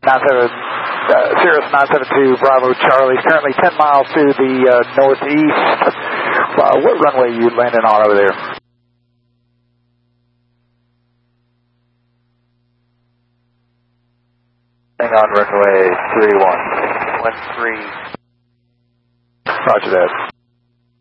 Cirrus 972 Bravo Charlie, currently 10 miles to the northeast. What runway are you landing on over there? Hang on, runway 31. 13. Roger that.